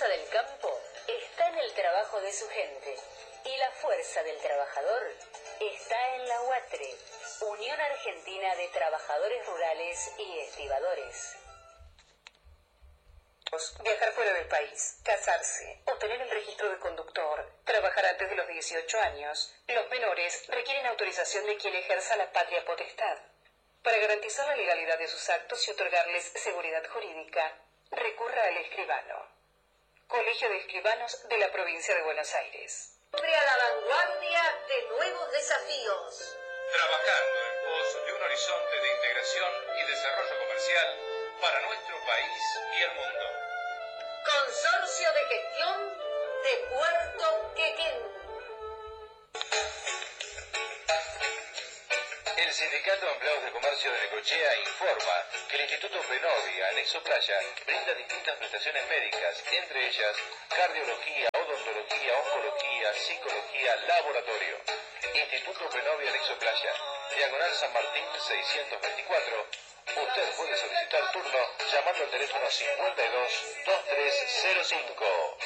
fuerza del campo está en el trabajo de su gente y la fuerza del trabajador está en la UATRE, Unión Argentina de Trabajadores Rurales y Estibadores. Viajar fuera del país, casarse, obtener el registro de conductor, trabajar antes de los 18 años. Los menores requieren autorización de quien ejerza la patria potestad. Para garantizar la legalidad de sus actos y otorgarles seguridad jurídica, recurra al escribano. Colegio de Escribanos de la Provincia de Buenos Aires. A la vanguardia de nuevos desafíos. Trabajando en pos de un horizonte de integración y desarrollo comercial para nuestro país y el mundo. Consorcio de Gestión de Puerto Quequén. El Sindicato de Empleados de Comercio de Necochea informa que el Instituto Benovia, anexo Playa, brinda distintas prestaciones médicas, entre ellas cardiología, odontología, oncología, psicología, laboratorio. Instituto Benovia, anexo Playa, Diagonal San Martín 624. Usted puede solicitar turno llamando al teléfono 52-2305.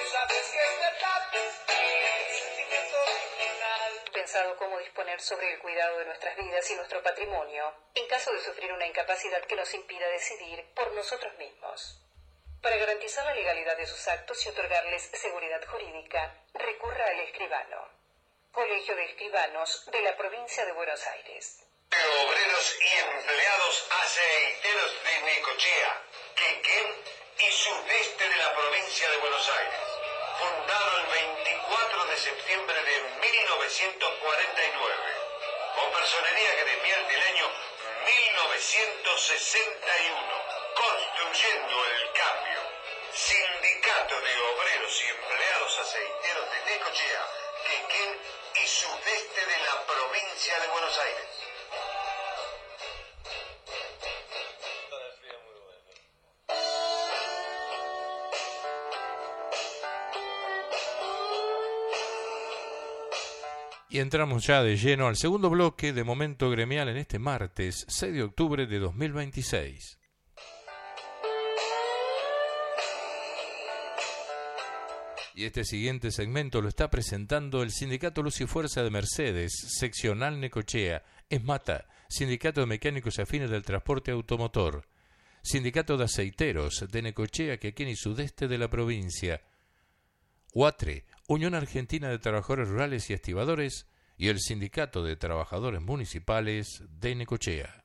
Pensado cómo disponer sobre el cuidado de nuestras vidas y nuestro patrimonio, en caso de sufrir una incapacidad que nos impida decidir por nosotros mismos. Para garantizar la legalidad de sus actos y otorgarles seguridad jurídica, recurra al escribano. Colegio de Escribanos de la Provincia de Buenos Aires. Obreros y empleados aceiteros de Necochea, Quequén y sudeste de la provincia de Buenos Aires. Fundado el 24 de septiembre de 1949, con personería gremial del año 1961, construyendo el cambio. Sindicato de Obreros y Empleados Aceiteros de Necochea, Quequén y sudeste de la provincia de Buenos Aires. Y entramos ya de lleno al segundo bloque de Momento Gremial en este martes 6 de octubre de 2026. Y este siguiente segmento lo está presentando el Sindicato Luz y Fuerza de Mercedes, Seccional Necochea, ESMATA, Sindicato de Mecánicos Afines del Transporte Automotor, Sindicato de Aceiteros de Necochea, Quequén y sudeste de la provincia, UATRE, Unión Argentina de Trabajadores Rurales y Estibadores, y el Sindicato de Trabajadores Municipales de Necochea.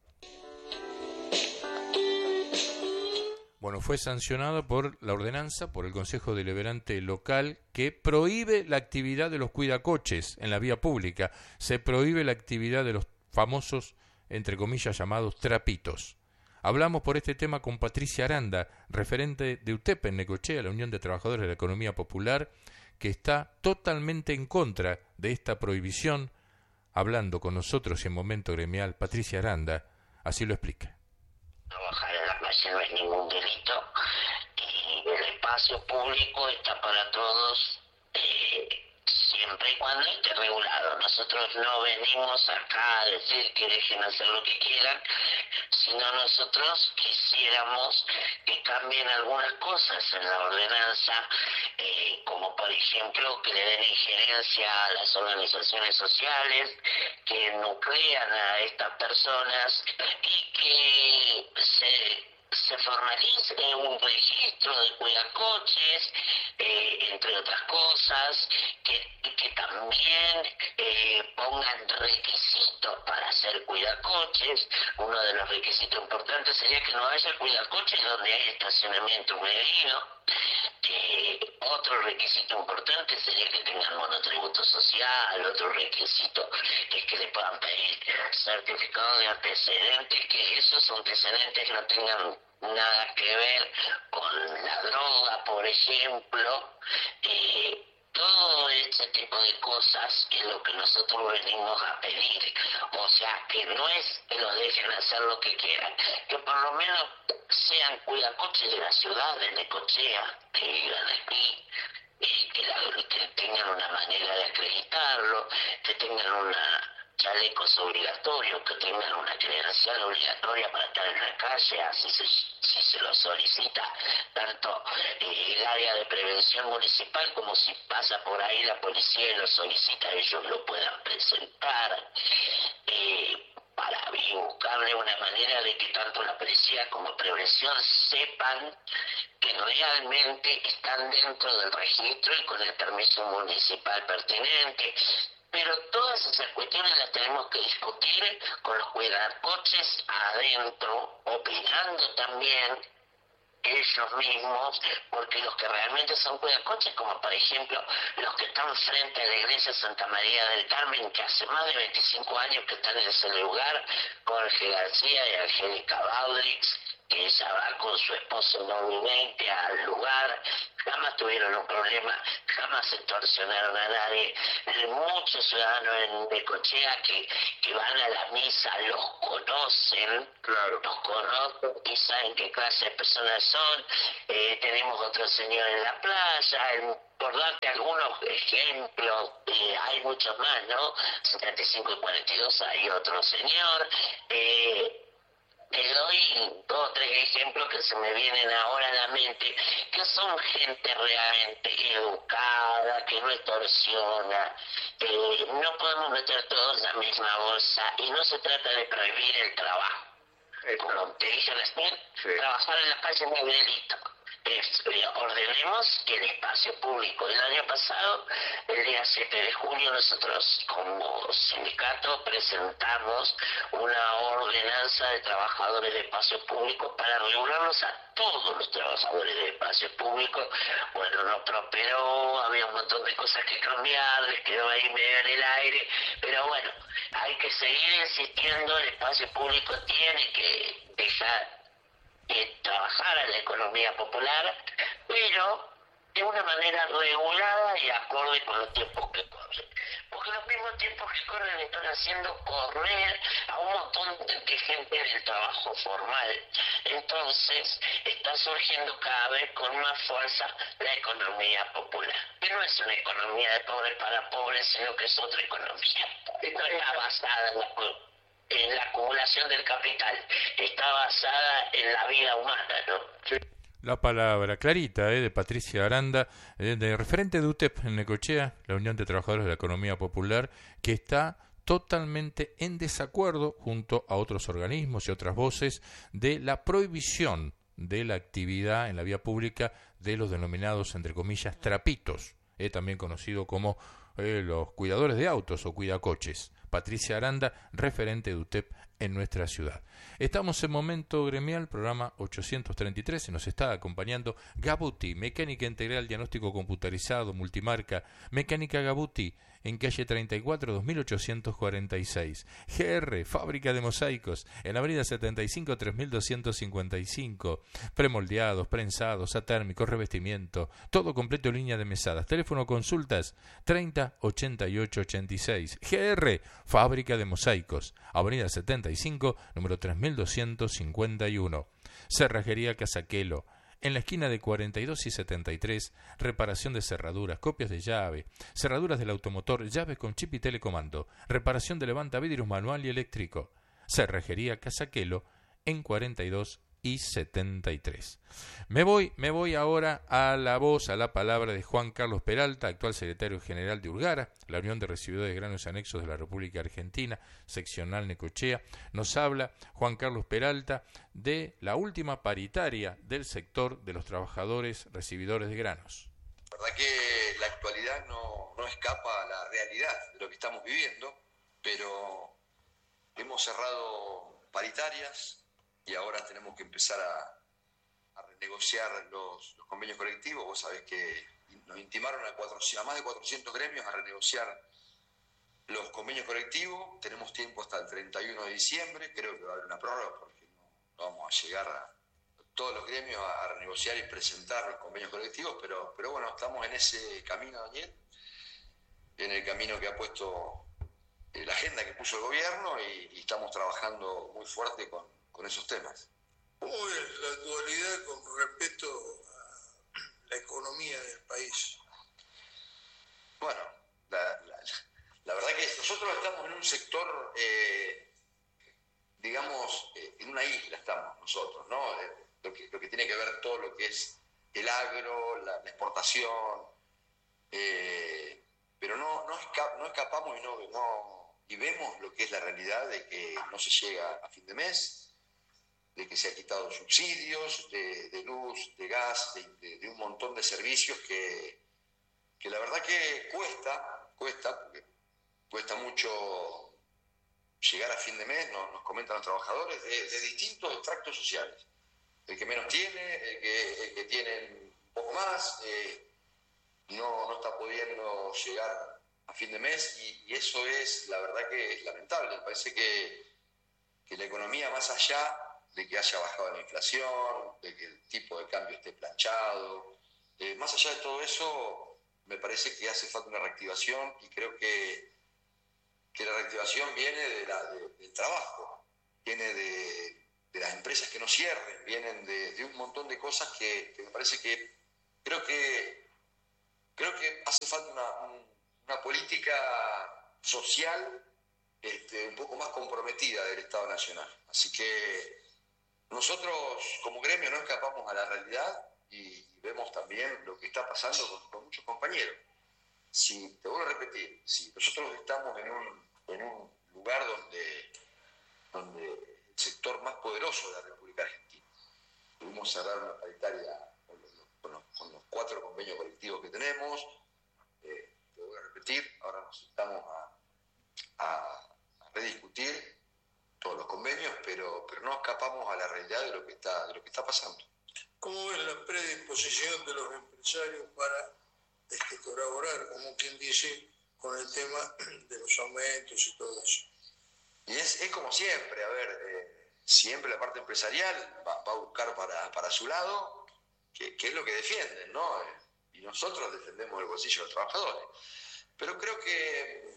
Bueno, fue sancionado por la ordenanza, por el Consejo Deliberante Local, que prohíbe la actividad de los cuidacoches en la vía pública. Se prohíbe la actividad de los famosos, entre comillas, llamados trapitos. Hablamos por este tema con Patricia Aranda, referente de UTEP en Necochea, la Unión de Trabajadores de la Economía Popular, que está totalmente en contra de esta prohibición. Hablando con nosotros en Momento Gremial, Patricia Aranda, así lo explica. Trabajar en la calle no es ningún delito y el espacio público está para todos, siempre y cuando esté regulado. Nosotros no venimos acá a decir que dejen hacer lo que quieran, sino nosotros quisiéramos que cambien algunas cosas en la ordenanza, como por ejemplo que le den injerencia a las organizaciones sociales, que nuclean a estas personas y que se formalice un registro de cuidacoches, entre otras cosas, que también pongan requisitos para hacer cuidacoches. Uno de los requisitos importantes sería que no haya cuidacoches donde hay estacionamiento medido. Otro requisito importante sería que tengan monotributo social. Otro requisito es que le puedan pedir certificado de antecedentes, que esos antecedentes no tengan nada que ver con la droga, por ejemplo. Todo ese tipo de cosas es lo que nosotros venimos a pedir. O sea, que no es que los dejen hacer lo que quieran, que por lo menos sean cuidacoches de la ciudad de Necochea, que vivan aquí, que tengan una manera de acreditarlo, que tengan chalecos obligatorios, que tengan una credencial obligatoria para estar en la calle, así si se lo solicita, tanto el área de prevención municipal como si pasa por ahí la policía y lo solicita, ellos lo puedan presentar, para buscarle una manera de que tanto la policía como prevención sepan que realmente están dentro del registro y con el permiso municipal pertinente. Pero todas esas cuestiones las tenemos que discutir con los cuidacoches adentro, opinando también ellos mismos, porque los que realmente son cuidacoches, como por ejemplo los que están frente a la iglesia Santa María del Carmen, que hace más de 25 años que están en ese lugar, Jorge García y Angélica Baudrix, que ella va con su esposo no viviente al lugar, jamás tuvieron un problema, jamás extorsionaron a nadie. Muchos ciudadanos en Necochea que van a la misa los conocen, Claro. los conocen y saben qué clase de personas son. Tenemos otro señor en la playa, por darte algunos ejemplos, hay muchos más, ¿no? 75 y 42 hay otro señor. Te doy 2 o 3 ejemplos que se me vienen ahora a la mente, que son gente realmente educada, que no extorsiona. No podemos meter todos en la misma bolsa y no se trata de prohibir el trabajo. Como te dije recién, trabajar en la calle no es delito. Ordenemos que el espacio público. El año pasado, el día 7 de junio, nosotros como sindicato presentamos una ordenanza de trabajadores de espacio público para regularnos a todos los trabajadores de espacio público. Bueno, no prosperó, había un montón de cosas que cambiar, les quedó ahí medio en el aire, pero bueno, hay que seguir insistiendo, el espacio público tiene que dejar trabajar en la economía popular, pero de una manera regulada y acorde con los tiempos que corren. Porque los mismos tiempos que corren están haciendo correr a un montón de gente del trabajo formal. Entonces está surgiendo cada vez con más fuerza la economía popular. Que no es una economía de pobres para pobres, sino que es otra economía. No está basada en la acumulación del capital, está basada en la vida humana, ¿no? La palabra clarita de Patricia Aranda, de referente de UTEP en Necochea, la Unión de Trabajadores de la Economía Popular, que está totalmente en desacuerdo junto a otros organismos y otras voces de la prohibición de la actividad en la vía pública de los denominados, entre comillas, trapitos, también conocido como los cuidadores de autos o cuidacoches. Patricia Aranda, referente de UTEP en nuestra ciudad. Estamos en Momento Gremial, programa 833, y nos está acompañando Gabuti, mecánica integral, diagnóstico computarizado, multimarca, mecánica Gabuti, en calle 34, 2846. GR, fábrica de mosaicos, en avenida 75, 3255. Premoldeados, prensados, atérmicos, revestimiento, todo completo en línea de mesadas. Teléfono consultas 30 88 86. GR, fábrica de mosaicos, avenida 75, número 3251. Cerrajería Casaquelo, en la esquina de 42 y 73, reparación de cerraduras, copias de llave, cerraduras del automotor, llaves con chip y telecomando, reparación de levantavidrios manual y eléctrico. Cerrajería Casaquelo, en 42 y 73. Me voy ahora a la voz, a la palabra de Juan Carlos Peralta, actual secretario general de Urgara, la Unión de Recibidores de Granos y Anexos de la República Argentina, seccional Necochea. Nos habla Juan Carlos Peralta de la última paritaria del sector de los trabajadores recibidores de granos. La verdad que la actualidad no escapa a la realidad de lo que estamos viviendo, pero hemos cerrado paritarias y ahora tenemos que empezar a renegociar los convenios colectivos. Vos sabés que nos intimaron a más de 400 gremios a renegociar los convenios colectivos. Tenemos tiempo hasta el 31 de diciembre, creo que va a haber una prórroga porque no vamos a llegar a todos los gremios a renegociar y presentar los convenios colectivos, pero bueno, estamos en ese camino, Daniel, en el camino que ha puesto la agenda que puso el gobierno y estamos trabajando muy fuerte con esos temas. ¿Cómo es la actualidad con respecto a la economía del país? Bueno, la verdad que nosotros estamos en un sector que es el agro, la exportación, pero no escapamos y vemos lo que es la realidad de que no se llega a fin de mes, de que se ha quitado subsidios de luz, de gas, de un montón de servicios que la verdad que cuesta, porque cuesta mucho llegar a fin de mes, nos comentan los trabajadores, de distintos extractos sociales. El que menos tiene, el que tiene un poco más, no está pudiendo llegar a fin de mes y eso es, la verdad que es lamentable. Me parece que la economía, más allá de que haya bajado la inflación, de que el tipo de cambio esté planchado, más allá de todo eso, me parece que hace falta una reactivación y creo que la reactivación viene del trabajo, viene de las empresas que no cierren, vienen de un montón de cosas que me parece que creo que hace falta una política social un poco más comprometida del Estado Nacional. Así que nosotros como gremio no escapamos a la realidad y vemos también lo que está pasando con muchos compañeros. Te vuelvo a repetir, si nosotros estamos en un lugar donde el sector más poderoso de la República Argentina, pudimos cerrar una paritaria con los 4 convenios colectivos que tenemos, te voy a repetir, ahora nos estamos a rediscutir todos los convenios, pero no escapamos a la realidad de lo que está pasando. ¿Cómo ves la predisposición de los empresarios para colaborar, como quien dice, con el tema de los aumentos y todo eso? Y es como siempre, siempre la parte empresarial va a buscar para su lado, que es lo que defienden, ¿no? Y nosotros defendemos el bolsillo de los trabajadores. Pero creo que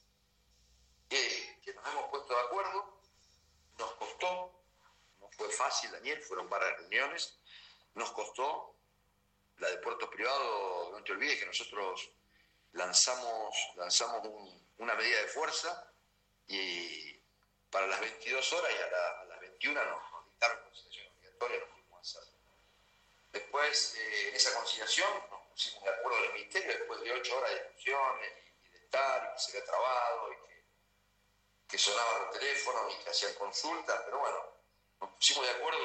nos hemos puesto de acuerdo, nos costó, no fue fácil, Daniel, fueron varias reuniones, nos costó. La de puertos privados, no te olvides que nosotros lanzamos una medida de fuerza y para las 22 horas y a las 21 nos dictaron conciliación obligatoria, nos fuimos a hacer. Después, en esa conciliación, nos pusimos de acuerdo en el Ministerio, después de 8 horas de discusiones y de estar, y que se había trabado, y que sonaban los teléfonos y que hacían consultas, pero bueno, nos pusimos de acuerdo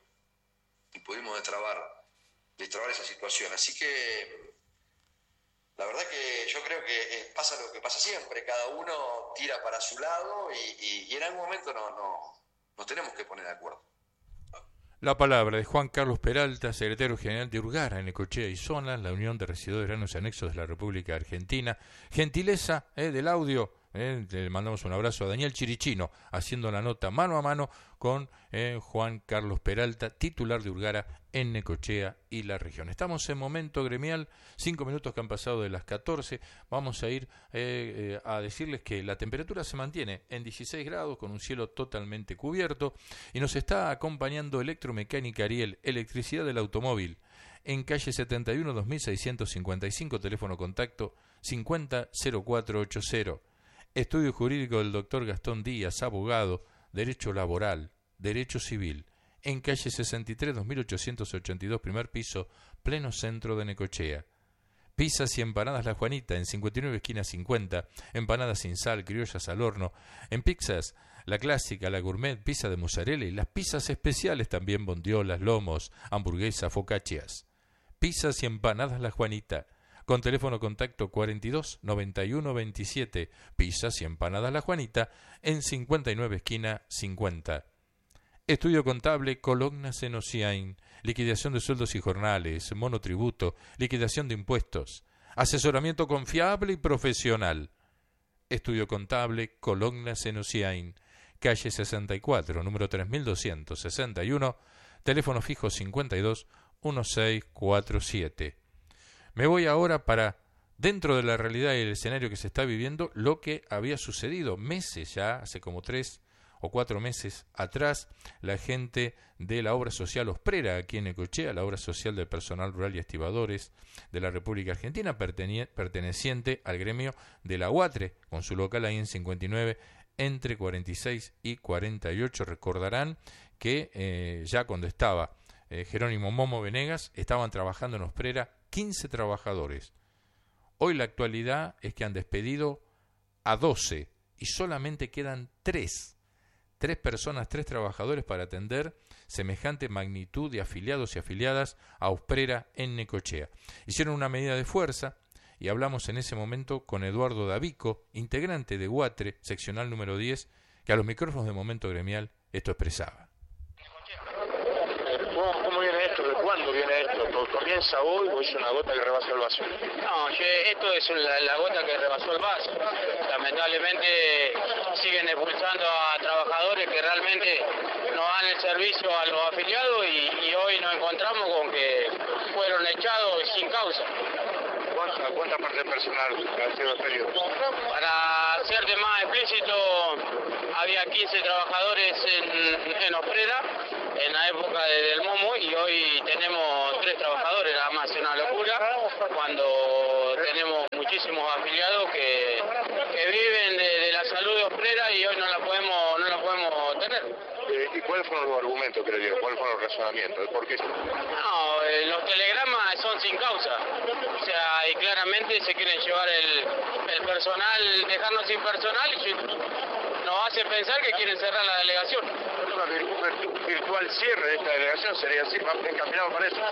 y pudimos destrabar esa situación. Así que la verdad que yo creo que pasa lo que pasa siempre, cada uno tira para su lado y en algún momento nos tenemos que poner de acuerdo. La palabra de Juan Carlos Peralta, secretario general de Urgara, Necochea y Zona, la Unión de Residuos de Granos y Anexos de la República Argentina. Gentileza del audio. Le mandamos un abrazo a Daniel Chirichino, haciendo la nota mano a mano con Juan Carlos Peralta, titular de Urgara en Necochea y la región. Estamos en momento gremial, 5 minutos que han pasado de las 14. Vamos a ir a decirles que la temperatura se mantiene en 16 grados con un cielo totalmente cubierto y nos está acompañando Electromecánica Ariel, electricidad del automóvil, en calle 71 2655, teléfono contacto 500480. Estudio jurídico del doctor Gastón Díaz, abogado, Derecho Laboral, Derecho Civil, en calle 63, 2882, primer piso, pleno centro de Necochea. Pizzas y empanadas La Juanita, en 59 esquina 50, empanadas sin sal, criollas al horno. En pizzas, la clásica, la gourmet, pizza de mozzarella y las pizzas especiales también, bondiolas, lomos, hamburguesas, focaccias. Pizzas y empanadas La Juanita, con teléfono contacto 42 91 27, pizzas y empanadas La Juanita, en 59 esquina 50. Estudio contable Cologna Senosiain, liquidación de sueldos y jornales, monotributo, liquidación de impuestos, asesoramiento confiable y profesional. Estudio contable Cologna Senosiain, calle 64, número 3261, teléfono fijo 52 1647. Me voy ahora para, dentro de la realidad y el escenario que se está viviendo, lo que había sucedido meses ya, hace como 3 o 4 meses atrás, la gente de la obra social Osprera, aquí en Necochea, la obra social del personal rural y estibadores de la República Argentina, perteneciente al gremio de la UATRE, con su local ahí en 59, entre 46 y 48. Recordarán que ya cuando estaba Jerónimo Momo Venegas, estaban trabajando en Osprera 15 trabajadores. Hoy la actualidad es que han despedido a 12 y solamente quedan 3 personas, 3 trabajadores para atender semejante magnitud de afiliados y afiliadas a Osprera en Necochea. Hicieron una medida de fuerza y hablamos en ese momento con Eduardo Davico, integrante de UATRE, seccional número 10, que a los micrófonos de Momento Gremial esto expresaba. ¿Cómo viene esto? ¿De cuándo viene esto? ¿Comienza hoy o es una gota que rebasa el vaso? No, esto es la gota que rebasó el vaso. Lamentablemente siguen expulsando a trabajadores que realmente no dan el servicio a los afiliados y hoy nos encontramos con que fueron echados sin causa. ¿Cuánta parte personal ha sido despedido? Para serte más explícito, había 15 trabajadores en Osprera en la época del Momo y hoy tenemos 3 trabajadores, nada más. Es una locura cuando tenemos muchísimos afiliados que viven de la salud de Osprera y hoy no la podemos tener. ¿Y cuáles fueron los argumentos que le dieron? ¿Cuáles fueron los razonamientos? ¿Por qué? No, los telegramas son sin causa. O sea, y claramente se quieren llevar el personal, dejarnos sin personal y nos hace pensar que quieren cerrar la delegación. Un virtual cierre de esta delegación sería así, encaminado para eso.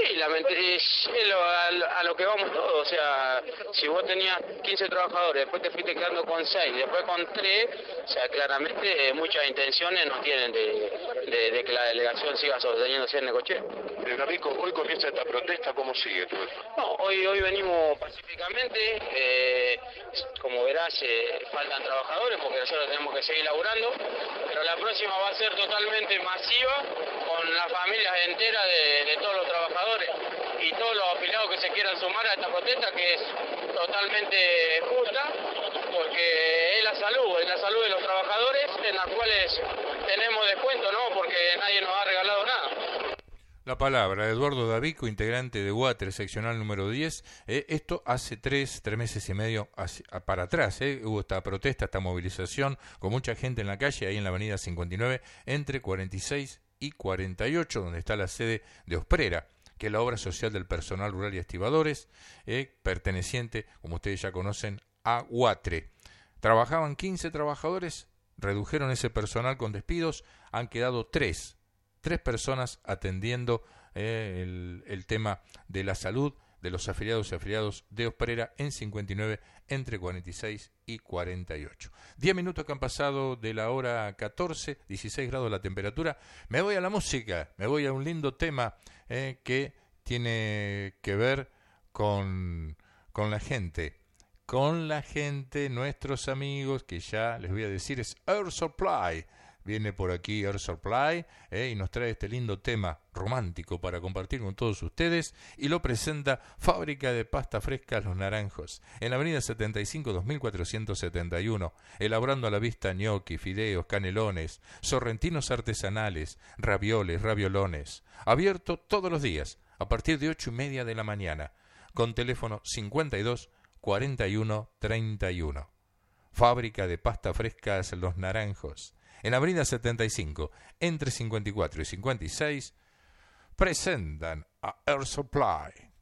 Sí, a lo que vamos todos. O sea, si vos tenías 15 trabajadores, después te fuiste quedando con 6, después con 3, o sea, claramente muchas intenciones no tienen de que la delegación siga sosteniéndose en Necochea. Davico, hoy comienza esta protesta, ¿cómo sigue todo esto? No, hoy venimos pacíficamente, como verás, faltan trabajadores porque nosotros tenemos que seguir laburando, pero la próxima va a ser totalmente masiva con las familias enteras de todos los trabajadores y todos los afiliados que se quieran sumar a esta protesta, que es totalmente justa, porque es la salud de los trabajadores en las cuales tenemos descuento, ¿no? Porque nadie nos ha regalado nada. La palabra de Eduardo Davico, integrante de UATRE, seccional número 10. Esto hace 3 meses y medio para atrás. Hubo esta protesta, esta movilización, con mucha gente en la calle, ahí en la avenida 59, entre 46 y 48, donde está la sede de Osprera, que es la obra social del personal rural y estibadores, perteneciente, como ustedes ya conocen, a UATRE. Trabajaban 15 trabajadores, redujeron ese personal con despidos, han quedado 3 personas atendiendo el tema de la salud de los afiliados y afiliados de Osprera en 59 entre 46 y 48. 10 minutos que han pasado de la hora 14, 16 grados la temperatura. Me voy a la música, me voy a un lindo tema que tiene que ver con la gente. Con la gente, nuestros amigos, que ya les voy a decir, es Air Supply. Viene por aquí Air Supply y nos trae este lindo tema romántico para compartir con todos ustedes y lo presenta Fábrica de Pasta Fresca Los Naranjos en la avenida 75 2471, elaborando a la vista ñoqui, fideos, canelones, sorrentinos artesanales, ravioles, raviolones, abierto todos los días a partir de 8:30 de la mañana con teléfono 52 41 31. Fábrica de Pasta Frescas Los Naranjos en la avenida 75, entre 54 y 56, presentan a Air Supply.